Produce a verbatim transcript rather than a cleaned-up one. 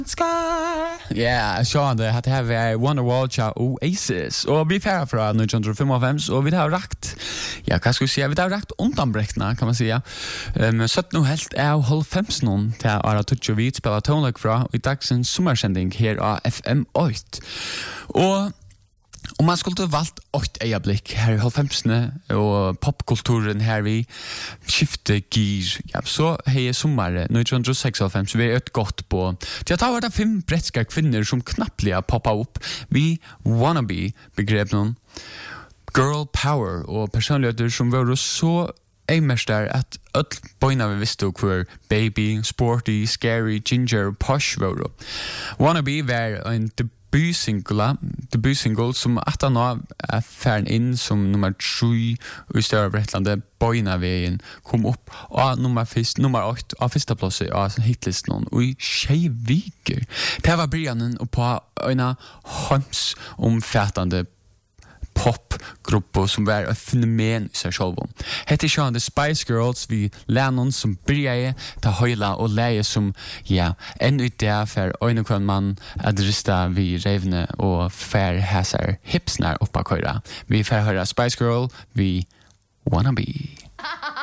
Ja, så det att det här var Wonderwall cha Oasis och vi färra från nittonhundrafemtiofem och vi har rakt ja, vad ska vi säga, vi har rakt undanbräckna kan man säga. Men så nu helt är halvfems någon till Ara Tuccio vi spelar tonlag från i dagens sommarsändning här på F M åtta. Och om man skulle ha valt åtta ögonblick här i halvfemsne och popkulturen här vi skifte gir, ja, så hej sommar nittonhundrasextiofem så vi är ett gott på. Jag tar det fem bretska kvinnor som knappligt poppar upp. Vi wannabe begrep någon girl power och personligheter som var så Eimers där att öll boina vi visste hur baby, sporty, scary, ginger, posh var. Wannabe var en debutsingle, debutsingle som att han är färn in som nummer tre i större Brettlande boina vägen kom upp och nummer fyrst, nummer åtta av första plats av hitlisten och i tjejviker. Det var början och på en hams omfattande popgrupper som var ett fenomen i sig själv. Hette sjön The Spice Girls vi Lennon som började ta höjla och läge som ja, ännu inte för öjnekön man att rista vi revne och fär häsar hipsnar uppa köra. Vi får höra Spice Girl vi Wannabe.